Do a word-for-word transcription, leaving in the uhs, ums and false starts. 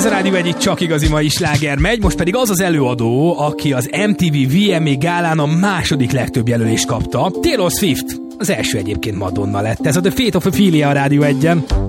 a Rádió egyik csak igazi mai sláger megy, most pedig az az előadó, aki az em té vé vé em á gálán a második legtöbb jelölést kapta. Taylor Swift, az első egyébként Madonna lett. Ez a The Fate of Ophelia a Rádió egyen.